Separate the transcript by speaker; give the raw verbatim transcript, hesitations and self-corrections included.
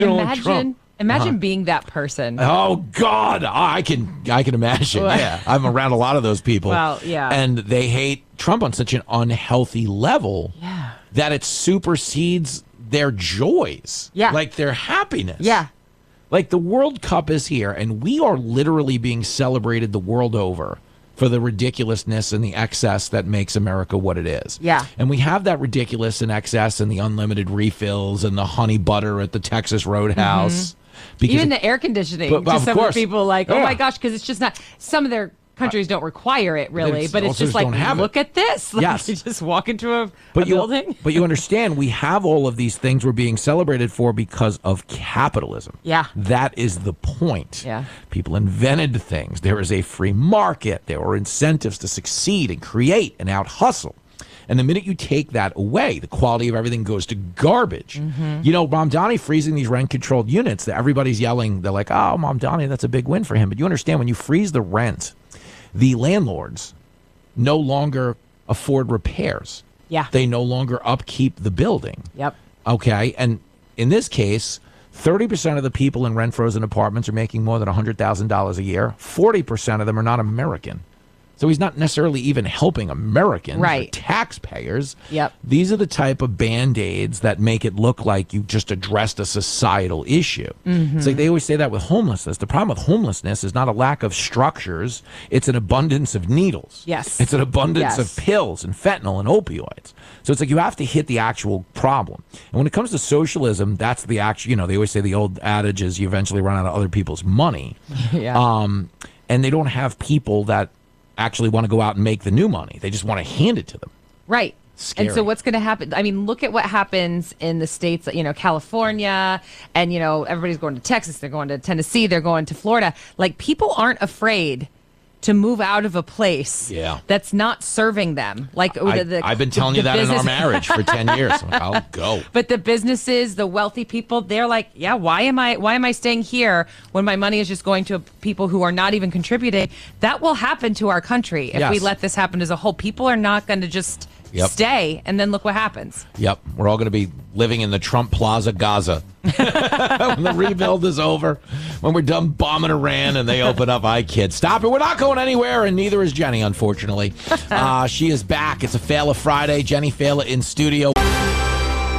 Speaker 1: Imagine,
Speaker 2: Trump.
Speaker 1: imagine
Speaker 2: Uh-huh.
Speaker 1: being that person.
Speaker 2: Oh God, I can I can imagine. Yeah, I'm around a lot of those people.
Speaker 1: Well, yeah.
Speaker 2: and they hate Trump on such an unhealthy level
Speaker 1: Yeah.
Speaker 2: that it supersedes their joys.
Speaker 1: Yeah.
Speaker 2: like their happiness.
Speaker 1: Yeah.
Speaker 2: like the World Cup is here, and we are literally being celebrated the world over for the ridiculousness and the excess that makes America what it is.
Speaker 1: Yeah.
Speaker 2: And we have that ridiculous and excess and the unlimited refills and the honey butter at the Texas Roadhouse. Because
Speaker 1: Even
Speaker 2: it-
Speaker 1: the air conditioning.
Speaker 2: But- but
Speaker 1: to
Speaker 2: of
Speaker 1: some
Speaker 2: course.
Speaker 1: of the people like, oh
Speaker 2: Yeah.
Speaker 1: my gosh, because it's just not. Some of their countries don't require it really,
Speaker 2: It's-
Speaker 1: but it's
Speaker 2: also
Speaker 1: just
Speaker 2: just
Speaker 1: like,
Speaker 2: don't have it.
Speaker 1: look at this. Like,
Speaker 2: Yes.
Speaker 1: you just walk into a,
Speaker 2: but
Speaker 1: a
Speaker 2: you,
Speaker 1: building.
Speaker 2: But you understand, we have all of these things we're being celebrated for because of capitalism.
Speaker 1: Yeah.
Speaker 2: That is the point.
Speaker 1: Yeah.
Speaker 2: People invented things. There is a free market. There are incentives to succeed and create and out hustle. And the minute you take that away, the quality of everything goes to garbage. You know, Mamdani freezing these rent-controlled units, that everybody's yelling, they're like, oh, Mamdani, that's a big win for him. But you understand, when you freeze the rent, the landlords no longer afford repairs.
Speaker 1: Yeah.
Speaker 2: They no longer upkeep the building.
Speaker 1: Yep.
Speaker 2: Okay. And in this case, thirty percent of the people in rent frozen apartments are making more than one hundred thousand dollars a year. forty percent of them are not American. So he's not necessarily even helping Americans, or
Speaker 1: Right.
Speaker 2: taxpayers.
Speaker 1: Yep.
Speaker 2: These are the type of band-aids that make it look like you just addressed a societal issue. It's like they always say that with homelessness. The problem with homelessness is not a lack of structures. It's an abundance of needles.
Speaker 1: Yes.
Speaker 2: It's an abundance
Speaker 1: Yes.
Speaker 2: of pills and fentanyl and opioids. So it's like you have to hit the actual problem. And when it comes to socialism, that's the actual, you know, they always say the old adage is you eventually run out of other people's money.
Speaker 1: Yeah.
Speaker 2: Um, and they don't have people that actually want to go out and make the new money. They just want to hand it to them.
Speaker 1: Right.
Speaker 2: Scary.
Speaker 1: And so what's going to happen? I mean, look at what happens in the states, you know, California, and, you know, everybody's going to Texas, they're going to Tennessee, they're going to Florida. Like, people aren't afraid to move out of a place
Speaker 2: Yeah.
Speaker 1: that's not serving them. Like,
Speaker 2: I,
Speaker 1: the, the,
Speaker 2: I've been telling
Speaker 1: the
Speaker 2: you that in our
Speaker 1: business-
Speaker 2: marriage for ten years. I'm like, I'll go.
Speaker 1: But the businesses, the wealthy people, they're like, yeah, why am I why am I staying here when my money is just going to people who are not even contributing? That will happen to our country if
Speaker 2: Yes.
Speaker 1: we let this happen as a whole. People are not going to just
Speaker 2: Yep.
Speaker 1: stay, and then look what happens.
Speaker 2: Yep. We're all going to be living in the Trump Plaza Gaza. When the rebuild is over, when we're done bombing Iran and they open up, I kid. Stop it. We're not going anywhere, and neither is Jenny, unfortunately. Uh, she is back. It's a Fela Friday. Jenny Fela in studio.